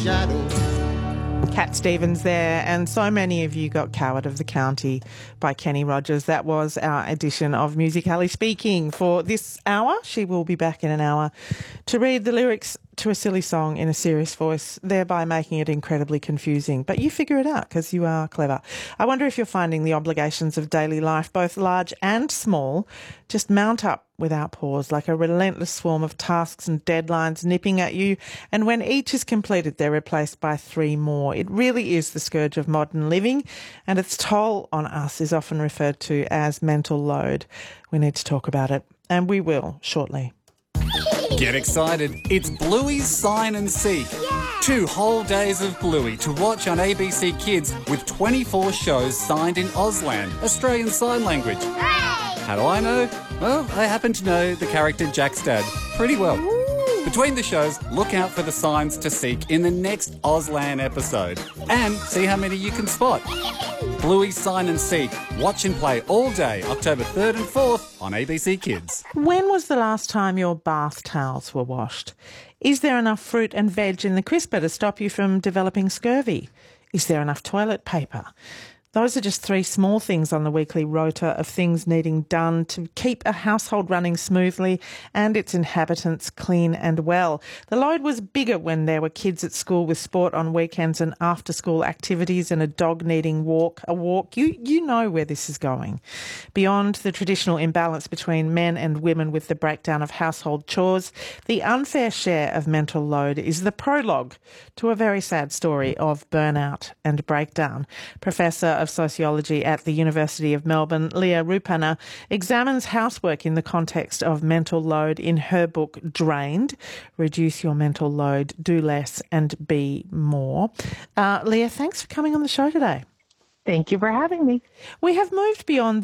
shadow. Cat Stevens there, and so many of you got Coward of the County by Kenny Rogers. That was our edition of Musically Speaking for this hour. She will be back in an hour to read the lyrics to a silly song in a serious voice, thereby making it incredibly confusing. But you figure it out because you are clever. I wonder if you're finding the obligations of daily life, both large and small, just mount up without pause, like a relentless swarm of tasks and deadlines nipping at you, and when each is completed, they're replaced by three more. It really is the scourge of modern living, and its toll on us is often referred to as mental load. We need to talk about it, and we will shortly. Get excited. It's Bluey's Sign and Seek. Yeah. 2 whole days of Bluey to watch on ABC Kids with 24 shows signed in Auslan, Australian Sign Language. Hooray! How do I know? Well, I happen to know the character Jack's dad pretty well. Ooh. Between the shows, look out for the signs to seek in the next Auslan episode and see how many you can spot. Bluey's Sign and Seek. Watch and play all day, October 3rd and 4th on ABC Kids. When was the last time your bath towels were washed? Is there enough fruit and veg in the crisper to stop you from developing scurvy? Is there enough toilet paper? Those are just 3 small things on the weekly rota of things needing done to keep a household running smoothly and its inhabitants clean and well. The load was bigger when there were kids at school with sport on weekends and after-school activities and a dog needing a walk. You know where this is going. Beyond the traditional imbalance between men and women with the breakdown of household chores, the unfair share of mental load is the prologue to a very sad story of burnout and breakdown. Professor of Sociology at the University of Melbourne, Leah Rupana, examines housework in the context of mental load in her book Drained, Reduce Your Mental Load, Do Less and Be More. Leah, thanks for coming on the show today. Thank you for having me. We have moved beyond